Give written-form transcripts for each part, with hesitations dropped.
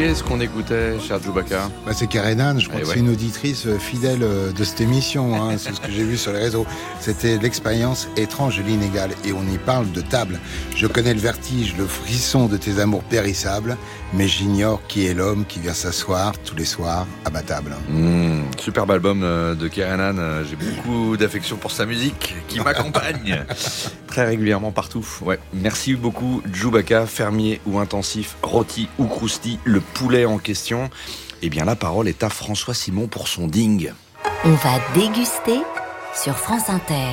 Qu'est-ce qu'on écoutait, cher Chewbacca? C'est Karenan, je crois que c'est une auditrice fidèle de cette émission, hein, c'est ce que j'ai vu sur les réseaux. C'était l'expérience étrange de l'inégal, et on y parle de table. Je connais le vertige, le frisson de tes amours périssables, mais j'ignore qui est l'homme qui vient s'asseoir tous les soirs à ma table. Superbe album de Karenan, j'ai beaucoup d'affection pour sa musique, qui m'accompagne très régulièrement partout. Ouais. Merci beaucoup, Chewbacca, fermier ou intensif, rôti ou crousti, le poulet en question. Eh bien, la parole est à François Simon pour son ding. On va déguster sur France Inter.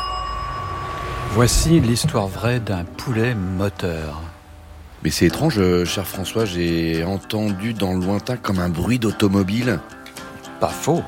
Voici l'histoire vraie d'un poulet moteur. Mais c'est étrange, cher François, j'ai entendu dans le lointain comme un bruit d'automobile. Pas faux.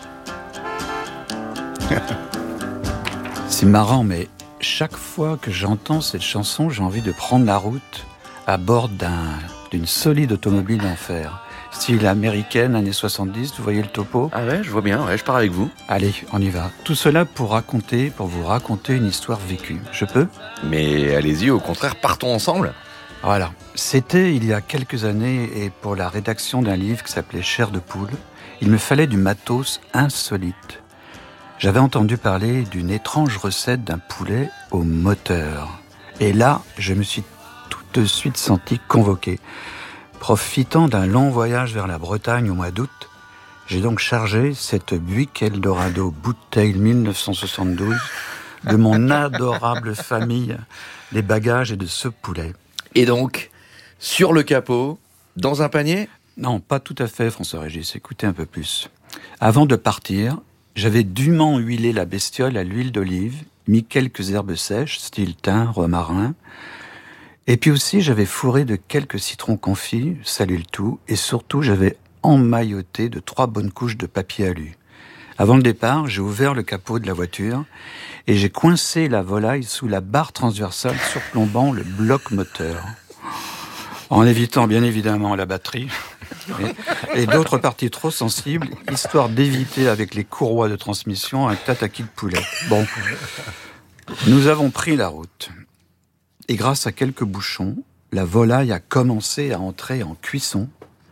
C'est marrant, mais chaque fois que j'entends cette chanson, j'ai envie de prendre la route à bord d'une solide automobile en fer. Style américaine, années 70, vous voyez le topo? Ah ouais, je vois bien, ouais, je pars avec vous. Allez, on y va. Tout cela pour vous raconter une histoire vécue. Je peux? Mais allez-y, au contraire, partons ensemble. Voilà. C'était il y a quelques années, et pour la rédaction d'un livre qui s'appelait Chair de poule, il me fallait du matos insolite. J'avais entendu parler d'une étrange recette d'un poulet au moteur. Et là, je me suis tout de suite senti convoqué. Profitant d'un long voyage vers la Bretagne au mois d'août, j'ai donc chargé cette Buick Eldorado Bouteille 1972 de mon adorable famille, des bagages et de ce poulet. Et donc, sur le capot, dans un panier? Non, pas tout à fait, François-Régis. Écoutez un peu plus. Avant de partir, j'avais dûment huilé la bestiole à l'huile d'olive, mis quelques herbes sèches, style thym, romarin. Et puis aussi, j'avais fourré de quelques citrons confits, salé le tout, et surtout, j'avais emmailloté de 3 bonnes couches de papier alu. Avant le départ, j'ai ouvert le capot de la voiture et j'ai coincé la volaille sous la barre transversale surplombant le bloc moteur, en évitant bien évidemment la batterie et d'autres parties trop sensibles, histoire d'éviter avec les courroies de transmission un tataki de poulet. Bon, nous avons pris la route. Et grâce à quelques bouchons, la volaille a commencé à entrer en cuisson.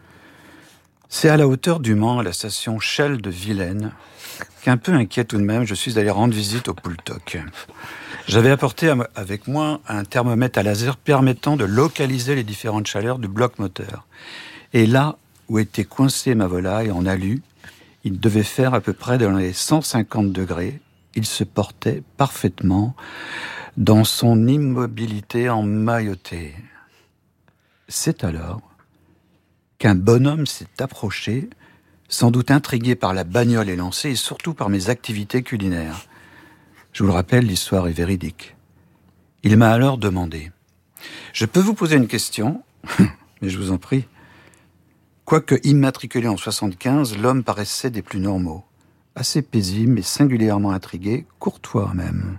C'est à la hauteur du Mans, à la station Shell de Vilaine, qu'un peu inquiet tout de même, je suis allé rendre visite au Poultoc. J'avais apporté avec moi un thermomètre à laser permettant de localiser les différentes chaleurs du bloc moteur. Et là où était coincée ma volaille en alu, il devait faire à peu près dans les 150 degrés. Il se portait parfaitement dans son immobilité emmaillotée. C'est alors qu'un bonhomme s'est approché, sans doute intrigué par la bagnole élancée et surtout par mes activités culinaires. Je vous le rappelle, l'histoire est véridique. Il m'a alors demandé « Je peux vous poser une question ?» Mais je vous en prie. Quoique immatriculé en 75, l'homme paraissait des plus normaux. Assez paisible mais singulièrement intrigué, courtois même.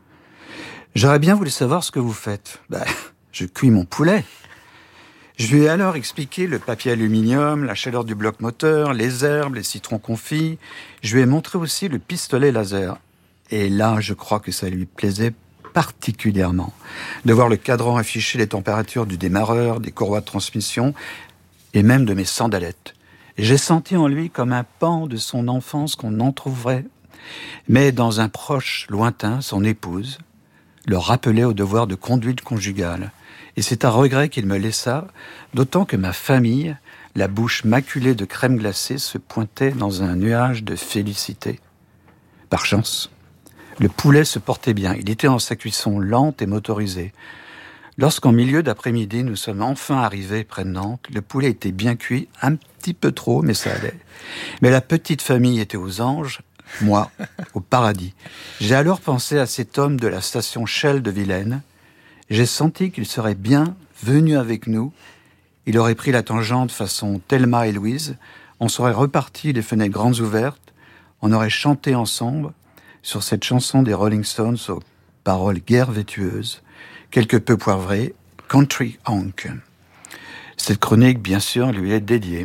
« J'aurais bien voulu savoir ce que vous faites. » Je cuis mon poulet. Je lui ai alors expliqué le papier aluminium, la chaleur du bloc moteur, les herbes, les citrons confits. Je lui ai montré aussi le pistolet laser. Et là, je crois que ça lui plaisait particulièrement de voir le cadran afficher les températures du démarreur, des courroies de transmission et même de mes sandalettes. Et j'ai senti en lui comme un pan de son enfance qu'on en trouverait. Mais dans un proche lointain, son épouse le rappelait au devoir de conduite conjugale. Et c'est à regret qu'il me laissa, d'autant que ma famille, la bouche maculée de crème glacée, se pointait dans un nuage de félicité. Par chance, le poulet se portait bien. Il était en sa cuisson lente et motorisée. Lorsqu'en milieu d'après-midi, nous sommes enfin arrivés près de Nantes, le poulet était bien cuit, un petit peu trop, mais ça allait. Mais la petite famille était aux anges, moi, au paradis. J'ai alors pensé à cet homme de la station Shell de Vilaine. J'ai senti qu'il serait bien venu avec nous. Il aurait pris la tangente façon Thelma et Louise. On serait repartis les fenêtres grandes ouvertes. On aurait chanté ensemble sur cette chanson des Rolling Stones aux paroles guère vêtueuses, quelque peu poivrées, Country Honk. Cette chronique, bien sûr, lui est dédiée.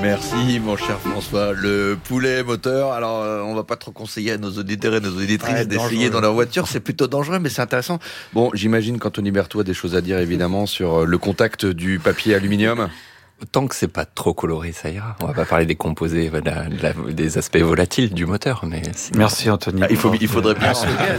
Merci mon cher François. Le poulet moteur, alors on va pas trop conseiller à nos auditeurs et nos auditrices d'essayer dans leur voiture, c'est plutôt dangereux mais c'est intéressant. Bon, j'imagine qu'Anthony Berthoud a des choses à dire évidemment sur le contact du papier aluminium. Tant que c'est pas trop coloré, ça ira. On va pas parler des composés, des aspects volatiles du moteur, mais sinon... Merci Anthony. Il faudrait bien.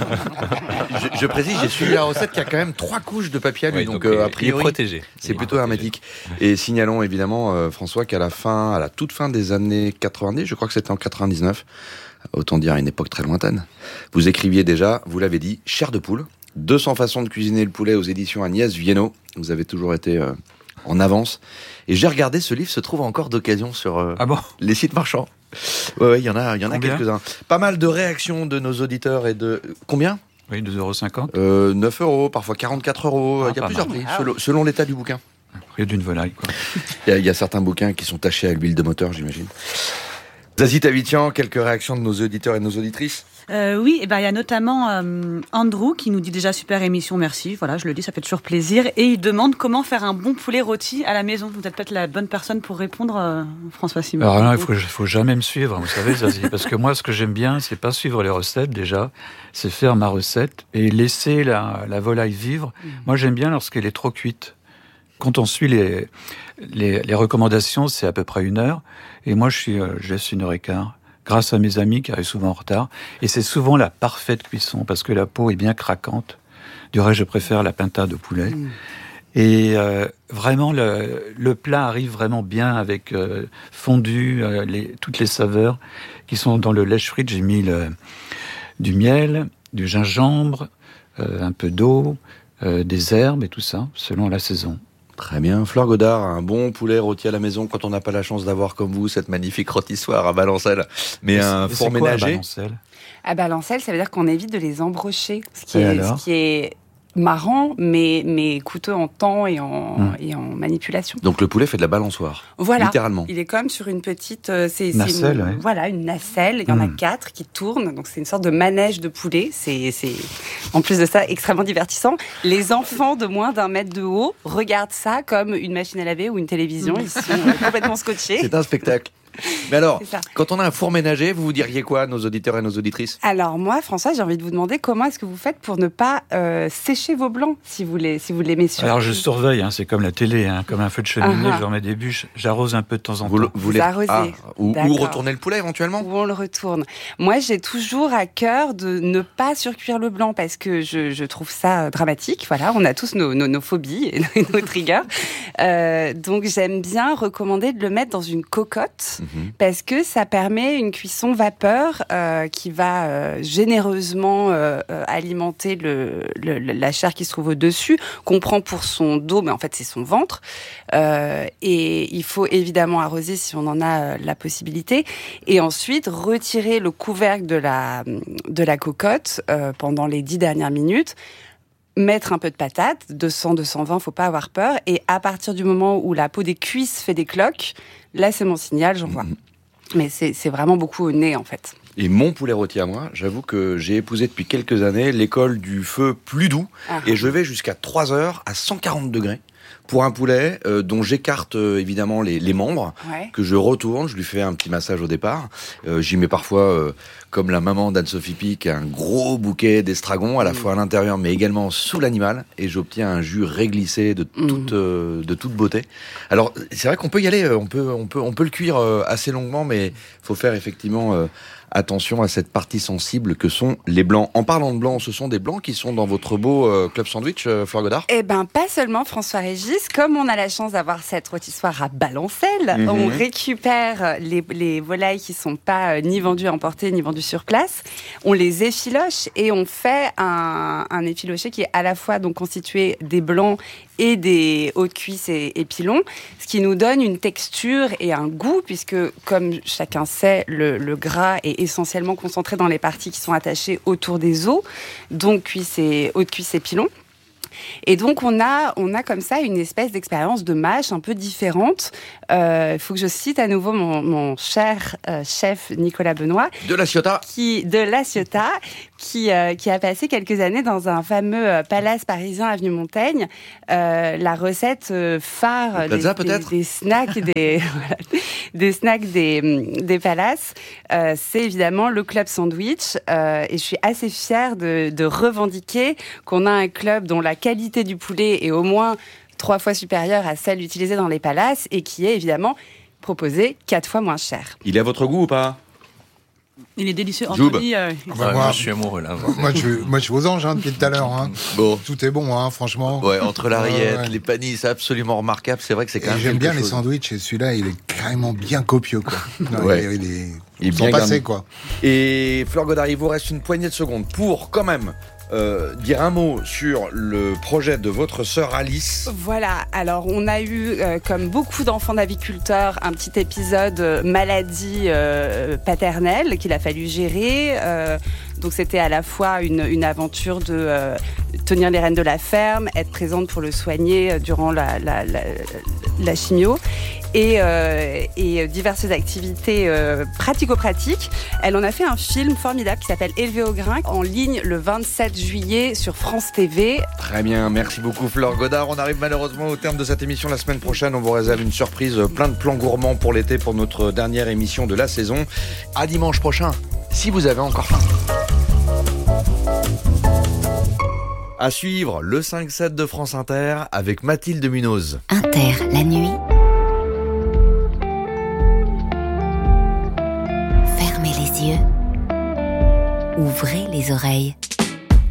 Je précise, j'ai suivi la recette qui a quand même 3 couches de papier alu, donc a priori protégé. C'est plutôt hermétique. Et signalons évidemment François qu'à la toute fin des années 90, je crois que c'était en 99, autant dire à une époque très lointaine, vous écriviez déjà, vous l'avez dit, Chair de poule, 200 façons de cuisiner le poulet aux éditions Agnès Viennot. Vous avez toujours été en avance. Et j'ai regardé, ce livre se trouve encore d'occasion sur les sites marchands. Ouais, il y en a quelques-uns. Pas mal de réactions de nos auditeurs et de... Combien ? Oui, 2,50 €. 9 €, parfois 44 €. Il y a plusieurs prix, selon l'état du bouquin. Prix d'une volaille, quoi. Il y a certains bouquins qui sont tachés à l'huile de moteur, j'imagine. Zazie Tavitian, quelques réactions de nos auditeurs et de nos auditrices ? Oui, il y a notamment Andrew qui nous dit déjà super émission, merci. Voilà, je le dis, ça fait toujours plaisir. Et il demande comment faire un bon poulet rôti à la maison. Vous êtes peut-être la bonne personne pour répondre, François Simon. Alors là, il faut jamais me suivre, vous savez, Zazie, parce que moi, ce que j'aime bien, c'est pas suivre les recettes déjà, c'est faire ma recette et laisser la volaille vivre. Moi, j'aime bien lorsqu'elle est trop cuite. Quand on suit les recommandations, c'est à peu près 1 heure. Et moi, je laisse 1h15. Grâce à mes amis qui arrivent souvent en retard. Et c'est souvent la parfaite cuisson, parce que la peau est bien craquante. Du reste, je préfère la pinta de poulet. Et vraiment, le plat arrive vraiment bien avec fondu, toutes les saveurs qui sont dans le lèche frite. J'ai mis du miel, du gingembre, un peu d'eau, des herbes et tout ça, selon la saison. Très bien. Fleur Godard, un bon poulet rôti à la maison quand on n'a pas la chance d'avoir comme vous cette magnifique rôtissoire à Balancelle. Mais un four ménager. À Balancelle, ça veut dire qu'on évite de les embrocher. Ce qui est marrant, mais coûteux en temps et en manipulation. Donc le poulet fait de la balançoire. Voilà. Littéralement. Il est comme sur une petite... nacelle, Voilà, une nacelle. Il y en a 4 qui tournent. Donc c'est une sorte de manège de poulet. C'est en plus de ça, extrêmement divertissant. Les enfants de moins d'1 mètre de haut regardent ça comme une machine à laver ou une télévision. Ils sont complètement scotchés. C'est un spectacle. Mais alors, quand on a un four ménager, vous diriez quoi, nos auditeurs et nos auditrices ? Alors moi, François, j'ai envie de vous demander comment est-ce que vous faites pour ne pas sécher vos blancs, si vous les mettez sur... Alors je surveille, c'est comme la télé, comme un feu de cheminée, je remets des bûches, j'arrose un peu de temps en temps. Vous les arrosez. Ou retourner le poulet éventuellement ? Ou on le retourne. Moi, j'ai toujours à cœur de ne pas surcuire le blanc parce que je trouve ça dramatique. Voilà, on a tous nos phobies et nos triggers. Donc j'aime bien recommander de le mettre dans une cocotte. Parce que ça permet une cuisson vapeur qui va généreusement alimenter la chair qui se trouve au-dessus, qu'on prend pour son dos, mais en fait c'est son ventre. Et il faut évidemment arroser si on en a la possibilité. Et ensuite retirer le couvercle de la cocotte pendant les 10 dernières minutes. Mettre un peu de patate, 200, 220, faut pas avoir peur. Et à partir du moment où la peau des cuisses fait des cloques, là c'est mon signal, j'en vois. Mais c'est vraiment beaucoup au nez en fait. Et mon poulet rôti à moi, j'avoue que j'ai épousé depuis quelques années l'école du feu plus doux. Et je vais jusqu'à 3 heures à 140 degrés. Pour un poulet dont j'écarte évidemment les membres, que je retourne, je lui fais un petit massage au départ. J'y mets parfois, comme la maman d'Anne-Sophie Pic, un gros bouquet d'estragon, à la fois à l'intérieur mais également sous l'animal, et j'obtiens un jus réglissé de toute beauté. Alors c'est vrai qu'on peut y aller, on peut le cuire assez longuement, mais faut faire effectivement attention à cette partie sensible que sont les blancs. En parlant de blancs, ce sont des blancs qui sont dans votre beau club sandwich, Fleur Godard ? Eh ben, pas seulement, François-Régis. Comme on a la chance d'avoir cette rôtissoire à Balancelle, on récupère les volailles qui sont pas ni vendues à emporter, ni vendues sur place. On les effiloche et on fait un effiloché qui est à la fois donc constitué des blancs et des hauts de cuisse et pilons, ce qui nous donne une texture et un goût, puisque, comme chacun sait, le gras est essentiellement concentré dans les parties qui sont attachées autour des os, donc hauts de cuisse et pilons. Et donc on a comme ça une espèce d'expérience de mâche un peu différente. Il faut que je cite à nouveau mon cher chef Nicolas Benoît de La Ciotat, qui a passé quelques années dans un fameux palace parisien avenue Montaigne. La recette phare des snacks des snacks des palaces, c'est évidemment le club sandwich. Et je suis assez fière de revendiquer qu'on a un club dont la qualité du poulet est au moins 3 fois supérieure à celle utilisée dans les palaces et qui est évidemment proposé 4 fois moins cher. Il est à votre goût ou pas ? Il est délicieux. Anthony, moi, je suis amoureux là. Moi, je suis aux anges depuis tout à l'heure. Hein. Bon. Tout est bon, hein, franchement. Ouais, entre la rillette, les panini, c'est absolument remarquable. C'est vrai que c'est quand même. J'aime bien les sandwichs et celui-là, il est carrément bien copieux, quoi. Non, ouais. Il est bien passé, quoi. Et Fleur Godard, il vous reste une poignée de secondes pour quand même. Dire un mot sur le projet de votre sœur Alice. Voilà, alors on a eu, comme beaucoup d'enfants d'aviculteurs, un petit épisode maladie paternelle qu'il a fallu gérer. Donc c'était à la fois une aventure de tenir les rênes de la ferme, être présente pour le soigner durant la chimio et diverses activités pratico-pratiques. Elle en a fait un film formidable qui s'appelle Élevé au grain, en ligne le 27 juillet sur France TV. Très bien, merci beaucoup Fleur Godard. On arrive malheureusement au terme de cette émission. La semaine prochaine, on vous réserve une surprise, plein de plans gourmands pour l'été pour notre dernière émission de la saison. À dimanche prochain, si vous avez encore faim. À suivre, le 5-7 de France Inter avec Mathilde Munoz. Inter, la nuit. Fermez les yeux. Ouvrez les oreilles.